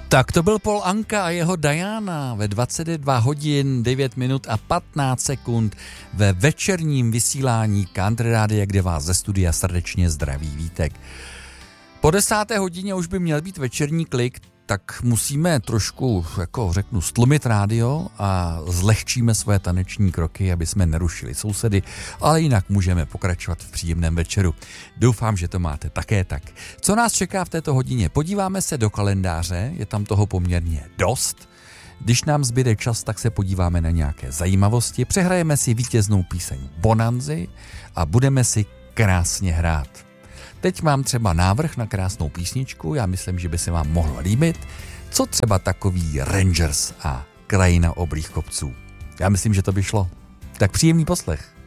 Tak to byl Paul Anka a jeho Diana ve 22 hodin 9 minut a 15 sekund ve večerním vysílání Country Rádia, kde vás ze studia srdečně zdraví Vítek. Po 10. hodině už by měl být večerní klik, tak musíme trošku, jako řeknu, stlumit rádio a zlehčíme své taneční kroky, aby jsme nerušili sousedy, ale jinak můžeme pokračovat v příjemném večeru. Doufám, že to máte také tak. Co nás čeká v této hodině? Podíváme se do kalendáře, je tam toho poměrně dost. Když nám zbyde čas, tak se podíváme na nějaké zajímavosti, přehrajeme si vítěznou píseň Bonanzy a budeme si krásně hrát. Teď mám třeba návrh na krásnou písničku, já myslím, že by se vám mohlo líbit. Co třeba takový Rangers a Krajina oblých kopců? Já myslím, že to by šlo. Tak příjemný poslech.